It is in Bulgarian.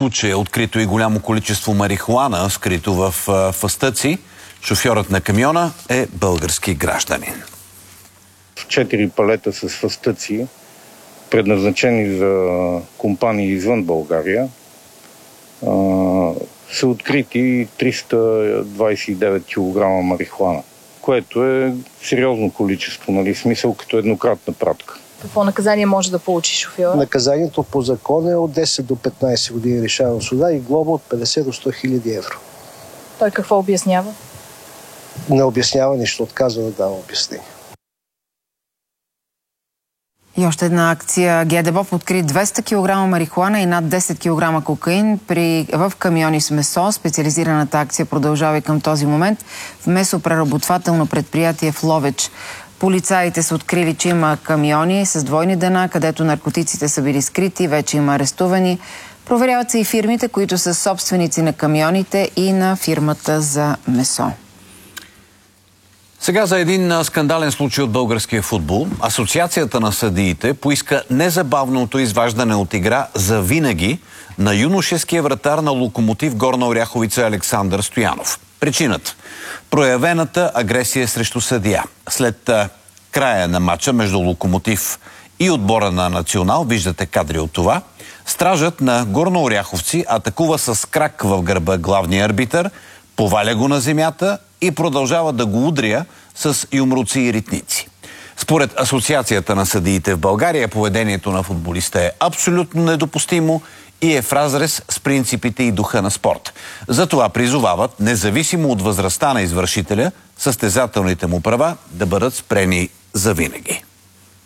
случая е открито и голямо количество марихуана, скрито в фъстъци. Шофьорът на камиона е български гражданин. 4 палета с фъстъци, предназначени за компании извън България, са открити 329 кг марихуана, което е сериозно количество, нали, смисъл като еднократна пратка. Какво наказание може да получи шофьора? Наказанието по закон е от 10 до 15 години решава съда и глоба от 50 до 100 хиляди евро. Той какво обяснява? Не обяснява нищо, отказва да дава обяснение. И още една акция. ГДБОП откри 200 кг марихуана и над 10 кг кокаин в камиони с месо. Специализираната акция продължава и към този момент в месопреработвателно предприятие в Ловеч. Полицаите са открили, че има камиони с двойни дъна, където наркотиците са били скрити, вече има арестувани. Проверяват се и фирмите, които са собственици на камионите и на фирмата за месо. Сега за един скандален случай от българския футбол. Асоциацията на съдиите поиска незабавното изваждане от игра за винаги на юношеския вратар на Локомотив Горна Оряховица Александър Стоянов. Причината – проявената агресия срещу съдия. След края на матча между Локомотив и отбора на Национал, виждате кадри от това, стражът на Горно Оряховци атакува с крак в гърба главния арбитър, поваля го на земята и продължава да го удря с юмруци и ритници. Според Асоциацията на съдиите в България, поведението на футболиста е абсолютно недопустимо и е в разрез с принципите и духа на спорт. Затова призовават, независимо от възрастта на извършителя, състезателните му права да бъдат спрени завинаги.